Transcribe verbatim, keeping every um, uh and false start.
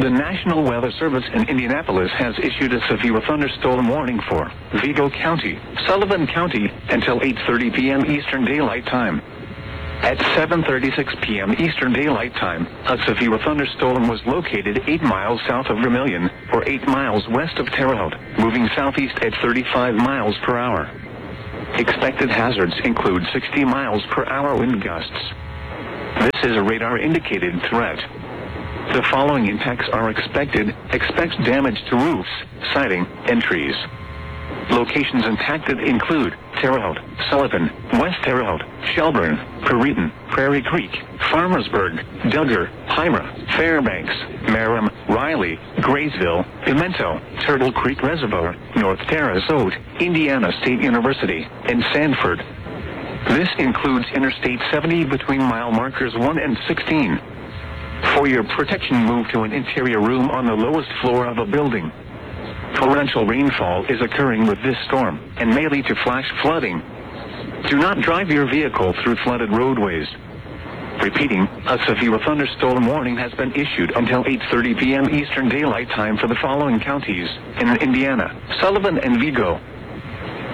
The National Weather Service in Indianapolis has issued a severe thunderstorm warning for Vigo County, Sullivan County, until eight thirty p m Eastern Daylight Time. At seven thirty-six p m Eastern Daylight Time, a severe thunderstorm was located eight miles south of Vermilion, or eight miles west of Terre Haute, moving southeast at thirty-five miles per hour. Expected hazards include sixty miles per hour wind gusts. This is a radar-indicated threat. The following impacts are expected. Expect damage to roofs, siding, and trees. Locations impacted include Terre Haute, Sullivan, West Terre Haute, Shelburne, Perrton, Prairie Creek, Farmersburg, Duggar, Hymra, Fairbanks, Merrim, Riley, Graysville, Pimento, Turtle Creek Reservoir, North Terre Haute, Indiana State University, and Sanford. This includes Interstate seventy between mile markers one and sixteen. For your protection, move to an interior room on the lowest floor of a building. Torrential rainfall is occurring with this storm and may lead to flash flooding. Do not drive your vehicle through flooded roadways. Repeating, a severe thunderstorm warning has been issued until eight thirty p m Eastern Daylight Time for the following counties in Indiana: Sullivan and Vigo,